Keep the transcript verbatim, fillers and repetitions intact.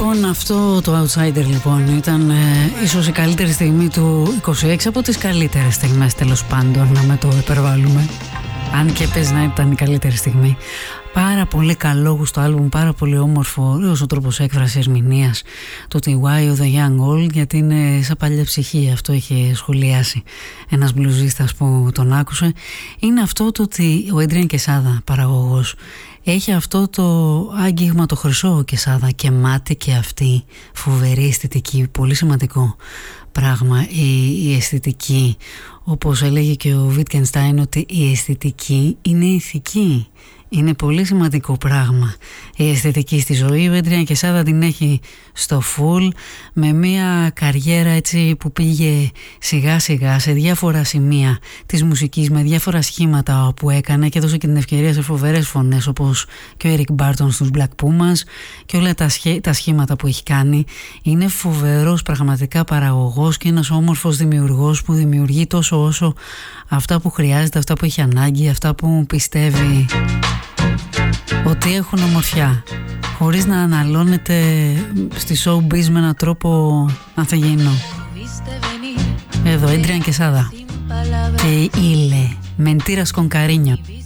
Λοιπόν, αυτό το Outsider λοιπόν ήταν ε, ίσως η καλύτερη στιγμή του είκοσι έξι, από τις καλύτερες στιγμές τέλος πάντων, να με το υπερβάλλουμε. Αν και πες να ήταν η καλύτερη στιγμή. Πάρα πολύ καλό γουστο άλμπουμ, πάρα πολύ όμορφο, ωραίος ο τρόπος έκφρασης ερμηνείας του τι γουάι of the Young Old, γιατί είναι σαν παλιά ψυχή, αυτό είχε σχολιάσει ένας μπλουζίστας που τον άκουσε. Είναι αυτό το ότι ο Adrian Quesada, παραγωγός, έχει αυτό το άγγιγμα το χρυσό ο Quesada και μάτι και αυτή φοβερή αισθητική, πολύ σημαντικό πράγμα η, η αισθητική, όπως έλεγε και ο Wittgenstein, ότι η αισθητική είναι ηθική. Είναι πολύ σημαντικό πράγμα η αισθητική στη ζωή. Ο Adrian Quesada την έχει στο full, με μια καριέρα έτσι που πήγε σιγά σιγά σε διάφορα σημεία της μουσικής, με διάφορα σχήματα που έκανε, και έδωσε και την ευκαιρία σε φοβερές φωνές όπως και ο Eric Barton στους Black Pumas και όλα τα, σχέ, τα σχήματα που έχει κάνει. Είναι φοβερός πραγματικά παραγωγός και ένας όμορφος δημιουργός που δημιουργεί τόσο όσο αυτά που χρειάζεται, αυτά που έχει ανάγκη, αυτά που πιστεύει ότι έχουν ομορφιά, χωρίς να αναλώνεται στη showbiz με έναν τρόπο ανθεγεινό. Εδώ Adrian Quesada και η Ile Mentiras con Cariño.